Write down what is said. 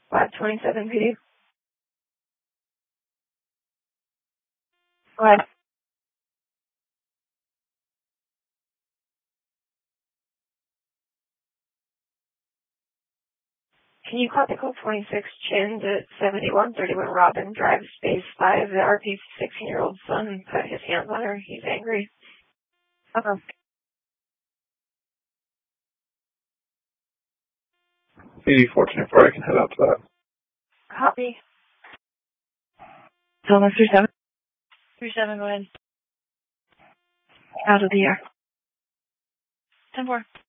527 PD. Go ahead. Can you call Pickle 26 Chins at 7131 Robin Drive, space 5? The RP's 16-year-old son put his hands on her. He's angry. Uh-huh. 8424, I can head out to that. Copy. Thomas 37. 37, go ahead. Out of the air. 10-4.